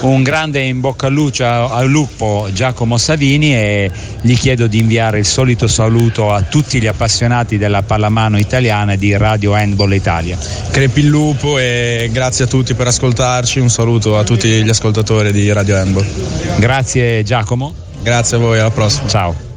Un grande in bocca al lupo Giacomo Savini, e gli chiedo di inviare il solito saluto a tutti gli appassionati della pallamano italiana e di Radio Handball Italia. Crepi il lupo e grazie a tutti per ascoltarci, un saluto a tutti gli ascoltatori di Radio Handball. Grazie Giacomo. Grazie a voi, alla prossima. Ciao.